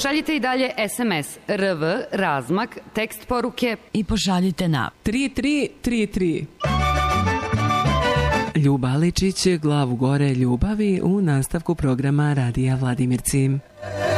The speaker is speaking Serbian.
Pošaljite i dalje SMS RV, razmak, tekst poruke i pošaljite na 3333. Ljuba Aličić, glavu gore ljubavi u nastavku programa Radija Vladimirci.